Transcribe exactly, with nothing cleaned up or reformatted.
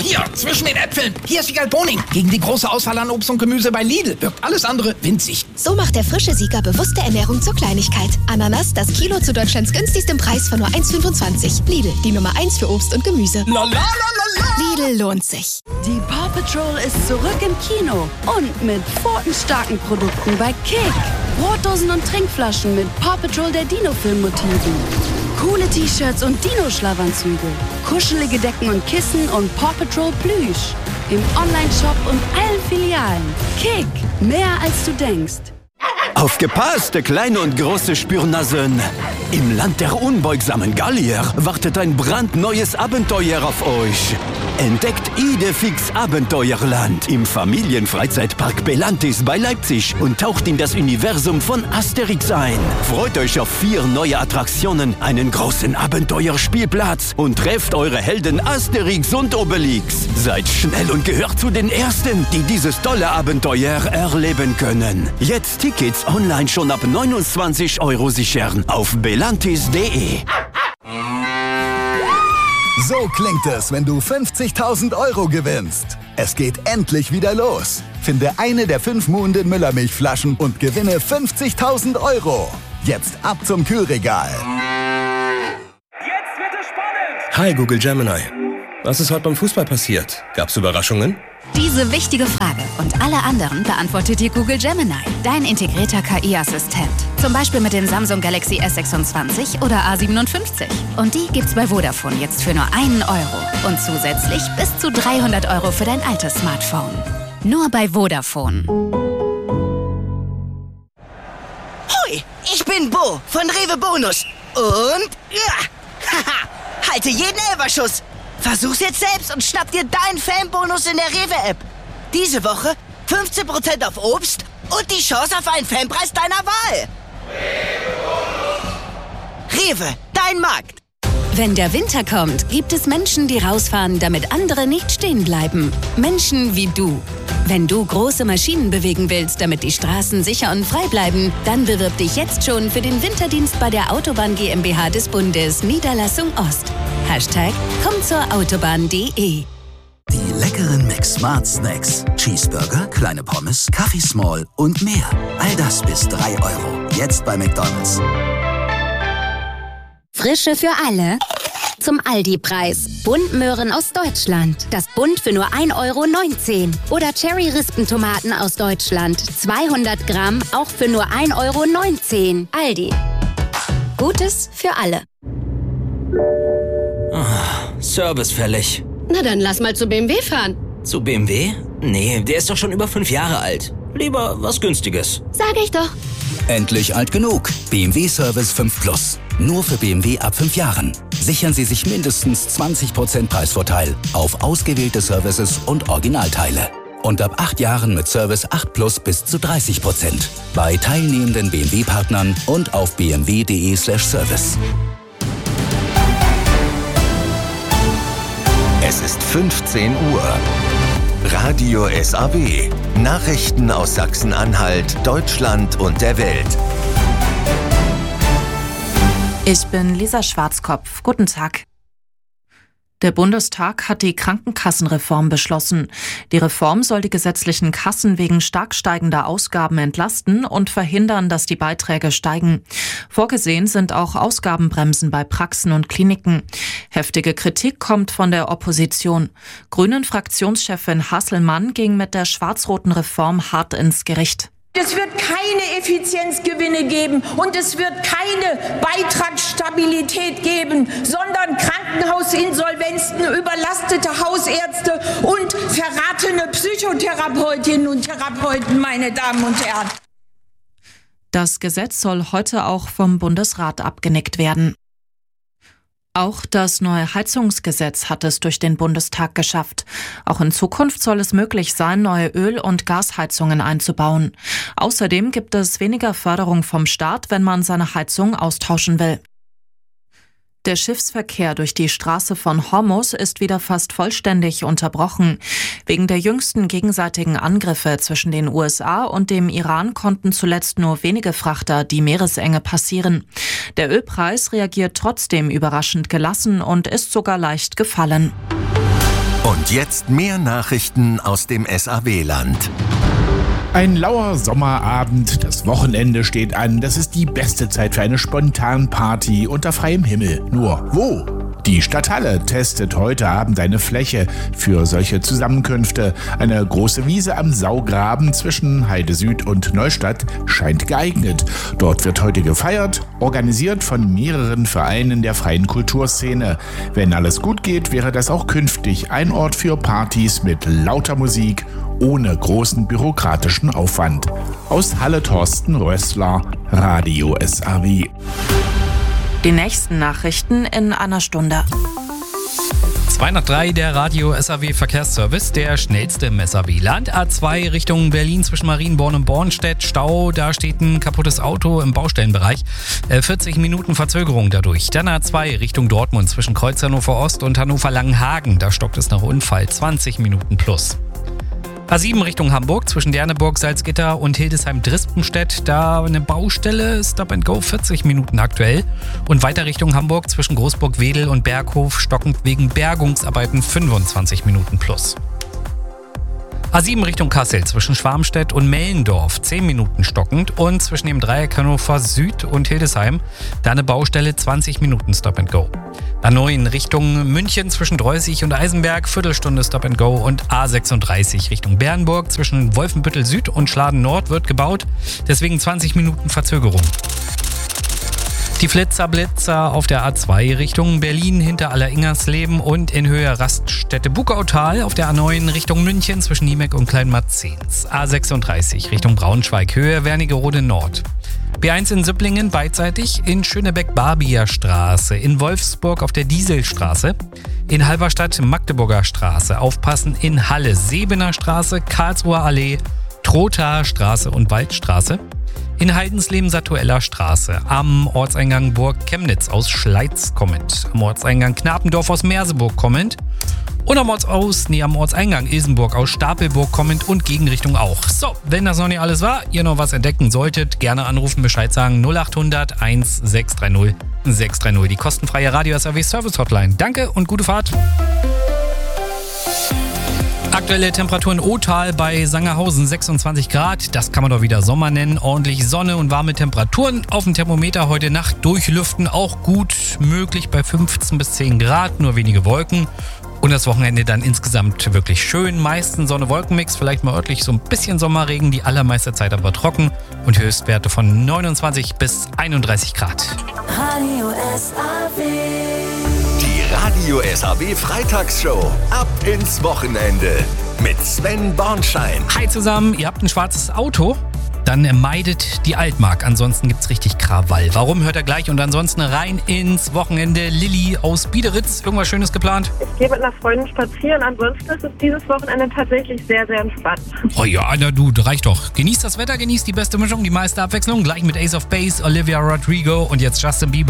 hier, zwischen den Äpfeln. Hier ist Siegerl Boning. Gegen die große Auswahl an Obst und Gemüse bei Lidl wirkt alles andere winzig. So macht der frische Sieger bewusste Ernährung zur Kleinigkeit. Ananas, das Kilo zu Deutschlands günstigstem Preis von nur eins Komma fünfundzwanzig. Lidl, die Nummer eins für Obst und Gemüse. La, la, la, la, la. Lidl lohnt sich. Die Paw Patrol ist zurück im Kino und mit pfotenstarken Produkten bei Kick. Brotdosen und Trinkflaschen mit Paw Patrol der Dino-Film-Motiven. Coole T-Shirts und Dino-Schlafanzüge. Kuschelige Decken und Kissen und Paw Patrol Plüsch. Im Online-Shop und allen Filialen. Kick, mehr als du denkst. Aufgepasst, kleine und große Spürnasen! Im Land der unbeugsamen Gallier wartet ein brandneues Abenteuer auf euch. Entdeckt Idefix Abenteuerland im Familienfreizeitpark Belantis bei Leipzig und taucht in das Universum von Asterix ein. Freut euch auf vier neue Attraktionen, einen großen Abenteuerspielplatz und trefft eure Helden Asterix und Obelix. Seid schnell und gehört zu den Ersten, die dieses tolle Abenteuer erleben können. Jetzt Tickets online schon ab neunundzwanzig Euro sichern auf belantis punkt de. So klingt es, wenn du fünfzigtausend Euro gewinnst. Es geht endlich wieder los. Finde eine der fünf Muhnden Müllermilchflaschen und gewinne fünfzigtausend Euro. Jetzt ab zum Kühlregal. Jetzt wird es spannend! Hi Google Gemini. Was ist heute beim Fußball passiert? Gab's Überraschungen? Diese wichtige Frage und alle anderen beantwortet dir Google Gemini, dein integrierter K I-Assistent. Zum Beispiel mit dem Samsung Galaxy S sechsundzwanzig oder A siebenundfünfzig. Und die gibt's bei Vodafone jetzt für nur einen Euro. Und zusätzlich bis zu dreihundert Euro für dein altes Smartphone. Nur bei Vodafone. Hoi, ich bin Bo von Rewe Bonus. Und ja, haha, halte jeden Elferschuss. Versuch's jetzt selbst und schnapp dir deinen Fanbonus in der Rewe-App. Diese Woche fünfzehn Prozent auf Obst und die Chance auf einen Fanpreis deiner Wahl. Rewe, dein Markt. Wenn der Winter kommt, gibt es Menschen, die rausfahren, damit andere nicht stehen bleiben. Menschen wie du. Wenn du große Maschinen bewegen willst, damit die Straßen sicher und frei bleiben, dann bewirb dich jetzt schon für den Winterdienst bei der Autobahn GmbH des Bundes, Niederlassung Ost. Hashtag komm zur Autobahn punkt de. Die leckeren Mix Smart Snacks. Cheeseburger, kleine Pommes, Kaffee Small und mehr. All das bis drei Euro. Jetzt bei McDonald's. Frische für alle. Zum Aldi-Preis. Buntmöhren aus Deutschland. Das Bunt für nur ein Euro neunzehn. Oder Cherry-Rispentomaten aus Deutschland. zweihundert Gramm, auch für nur ein Euro neunzehn. Aldi. Gutes für alle. Oh, Service fällig. Na dann lass mal zu B M W fahren. Zu B M W? Nee, der ist doch schon über fünf Jahre alt. Lieber was Günstiges. Sag ich doch. Endlich alt genug. B M W Service fünf Plus. Nur für B M W ab fünf Jahren. Sichern Sie sich mindestens zwanzig Prozent Preisvorteil auf ausgewählte Services und Originalteile. Und ab acht Jahren mit Service acht Plus bis zu dreißig Prozent. Bei teilnehmenden B M W-Partnern und auf b m w punkt de slash service. Es ist fünfzehn Uhr. Radio S A W. Nachrichten aus Sachsen-Anhalt, Deutschland und der Welt. Ich bin Lisa Schwarzkopf. Guten Tag. Der Bundestag hat die Krankenkassenreform beschlossen. Die Reform soll die gesetzlichen Kassen wegen stark steigender Ausgaben entlasten und verhindern, dass die Beiträge steigen. Vorgesehen sind auch Ausgabenbremsen bei Praxen und Kliniken. Heftige Kritik kommt von der Opposition. Grünen-Fraktionschefin Hasselmann ging mit der schwarz-roten Reform hart ins Gericht. Es wird keine Effizienzgewinne geben und es wird keine Beitragsstabilität geben, sondern Krankenhausinsolvenzen, überlastete Hausärzte und verratene Psychotherapeutinnen und Therapeuten, meine Damen und Herren. Das Gesetz soll heute auch vom Bundesrat abgenickt werden. Auch das neue Heizungsgesetz hat es durch den Bundestag geschafft. Auch in Zukunft soll es möglich sein, neue Öl- und Gasheizungen einzubauen. Außerdem gibt es weniger Förderung vom Staat, wenn man seine Heizung austauschen will. Der Schiffsverkehr durch die Straße von Hormuz ist wieder fast vollständig unterbrochen. Wegen der jüngsten gegenseitigen Angriffe zwischen den U S A und dem Iran konnten zuletzt nur wenige Frachter die Meeresenge passieren. Der Ölpreis reagiert trotzdem überraschend gelassen und ist sogar leicht gefallen. Und jetzt mehr Nachrichten aus dem S A W-Land. Ein lauer Sommerabend, das Wochenende steht an. Das ist die beste Zeit für eine Spontanparty unter freiem Himmel. Nur wo? Die Stadthalle testet heute Abend eine Fläche für solche Zusammenkünfte. Eine große Wiese am Saugraben zwischen Heide Süd und Neustadt scheint geeignet. Dort wird heute gefeiert, organisiert von mehreren Vereinen der freien Kulturszene. Wenn alles gut geht, wäre das auch künftig ein Ort für Partys mit lauter Musik, ohne großen bürokratischen Aufwand. Aus Halle Thorsten Rössler, Radio S A W. Die nächsten Nachrichten in einer Stunde. zwei nach drei, der Radio S A W Verkehrsservice, der schnellste im S A W-Land. A zwei Richtung Berlin zwischen Marienborn und Bornstedt. Stau, da steht ein kaputtes Auto im Baustellenbereich. vierzig Minuten Verzögerung dadurch. Dann A zwei Richtung Dortmund zwischen Kreuz Hannover Ost und Hannover Langenhagen. Da stockt es nach Unfall. zwanzig Minuten plus. A sieben Richtung Hamburg zwischen Derneburg, Salzgitter und Hildesheim-Drispenstedt. Da eine Baustelle, Stop and Go, vierzig Minuten aktuell. Und weiter Richtung Hamburg zwischen Großburg-Wedel und Berghof, stockend wegen Bergungsarbeiten, fünfundzwanzig Minuten plus. A sieben Richtung Kassel zwischen Schwarmstedt und Mellendorf, zehn Minuten stockend. Und zwischen dem Dreieck Hannover Süd und Hildesheim, da eine Baustelle, zwanzig Minuten Stop and Go. A neun Richtung München zwischen Dreußig und Eisenberg, Viertelstunde Stop and Go. Und A sechsunddreißig Richtung Bernburg zwischen Wolfenbüttel Süd und Schladen Nord wird gebaut, deswegen zwanzig Minuten Verzögerung. Die Flitzer-Blitzer auf der A zwei Richtung Berlin hinter Alleringersleben und in Höhe Raststätte Bukautal auf der A neun Richtung München zwischen Niemeck und Kleinmarzens. A sechsunddreißig Richtung Braunschweig Höhe Wernigerode Nord. B eins in Süpplingen beidseitig in Schönebeck-Barbier Straße, in Wolfsburg auf der Dieselstraße, in Halberstadt Magdeburger Straße, aufpassen in Halle Sebener Straße, Karlsruher Allee, Trothaer Straße und Waldstraße. In Heidensleben Satueller Straße, am Ortseingang Burg Chemnitz aus Schleiz kommend, am Ortseingang Knapendorf aus Merseburg kommend und am Ortsaus, nee, am Ortseingang Ilsenburg aus Stapelburg kommend und Gegenrichtung auch. So, wenn das noch nicht alles war, ihr noch was entdecken solltet, gerne anrufen, Bescheid sagen, null acht hundert eins sechs drei null sechs drei null, die kostenfreie Radio S A W Service Hotline. Danke und gute Fahrt. Aktuelle Temperaturen Othal bei Sangerhausen sechsundzwanzig Grad, das kann man doch wieder Sommer nennen. Ordentlich Sonne und warme Temperaturen auf dem Thermometer heute Nacht durchlüften, auch gut möglich bei fünfzehn bis zehn Grad, nur wenige Wolken. Und das Wochenende dann insgesamt wirklich schön, meistens Sonne-Wolken-Mix, vielleicht mal örtlich so ein bisschen Sommerregen, die allermeiste Zeit aber trocken und Höchstwerte von neunundzwanzig bis einunddreißig Grad. Radio S A W. Die Radio S A W Freitagsshow. Ab ins Wochenende mit Sven Bornschein. Hi zusammen, ihr habt ein schwarzes Auto? Dann meidet die Altmark, ansonsten gibt's richtig Krawall. Warum, hört ihr gleich. Und ansonsten rein ins Wochenende. Lilly aus Biederitz, irgendwas Schönes geplant? Ich gehe mit einer Freundin spazieren, ansonsten ist es dieses Wochenende tatsächlich sehr, sehr entspannt. Oh ja, na du, reicht doch. Genießt das Wetter, genießt die beste Mischung, die meiste Abwechslung. Gleich mit Ace of Base, Olivia Rodrigo und jetzt Justin Bieber.